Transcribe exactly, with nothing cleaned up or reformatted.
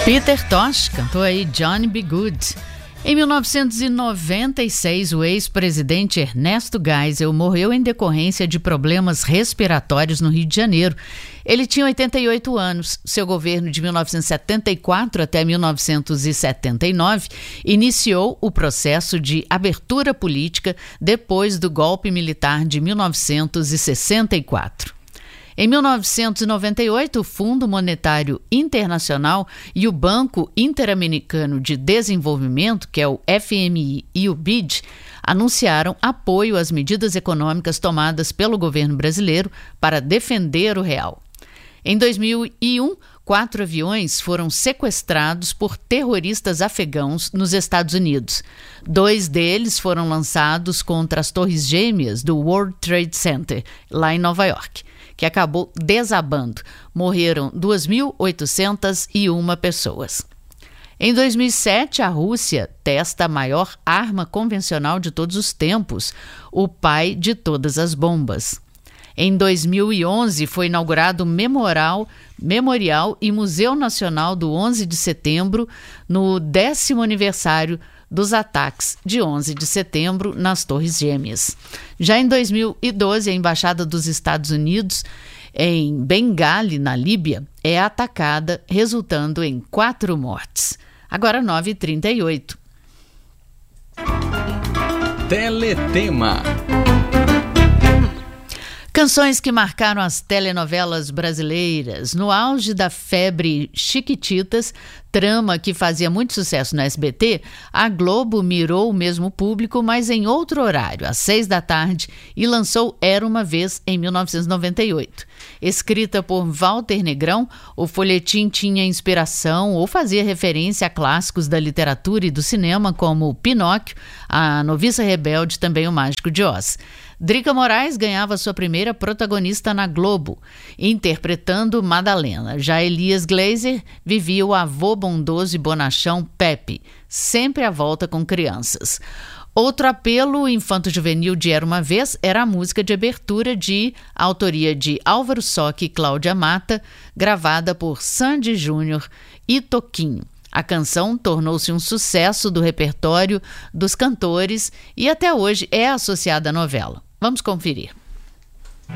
Peter Tosh cantou aí Johnny B. Good. Em mil novecentos e noventa e seis, o ex-presidente Ernesto Geisel morreu em decorrência de problemas respiratórios no Rio de Janeiro. Ele tinha oitenta e oito anos. Seu governo de mil novecentos e setenta e quatro até mil novecentos e setenta e nove iniciou o processo de abertura política depois do golpe militar de mil novecentos e sessenta e quatro. Em mil novecentos e noventa e oito, o Fundo Monetário Internacional e o Banco Interamericano de Desenvolvimento, que é o F M I, e o B I D, anunciaram apoio às medidas econômicas tomadas pelo governo brasileiro para defender o real. Em dois mil e um, quatro aviões foram sequestrados por terroristas afegãos nos Estados Unidos. Dois deles foram lançados contra as Torres Gêmeas do World Trade Center, lá em Nova York, que acabou desabando. Morreram duas mil oitocentas e uma pessoas. Em dois mil e sete, a Rússia testa a maior arma convencional de todos os tempos, o pai de todas as bombas. Em dois mil e onze, foi inaugurado o Memorial, Memorial e Museu Nacional do onze de setembro, no décimo aniversário dos ataques de onze de setembro nas Torres Gêmeas. Já em dois mil e doze, a Embaixada dos Estados Unidos em Bengali, na Líbia, é atacada, resultando em quatro mortes. Agora nove e trinta e oito. Teletema. Canções que marcaram as telenovelas brasileiras. No auge da febre Chiquititas, trama que fazia muito sucesso no S B T, a Globo mirou o mesmo público, mas em outro horário, às seis da tarde, e lançou Era Uma Vez, em mil novecentos e noventa e oito. Escrita por Walter Negrão, o folhetim tinha inspiração ou fazia referência a clássicos da literatura e do cinema, como Pinóquio, A Noviça Rebelde, também O Mágico de Oz. Drica Moraes ganhava sua primeira protagonista na Globo, interpretando Madalena. Já Elias Glazer vivia o avô bondoso e bonachão Pepe, sempre à volta com crianças. Outro apelo infanto-juvenil de Era Uma Vez era a música de abertura de autoria de Álvaro Soc e Cláudia Mata, gravada por Sandy Júnior e Toquinho. A canção tornou-se um sucesso do repertório dos cantores e até hoje é associada à novela. Vamos conferir.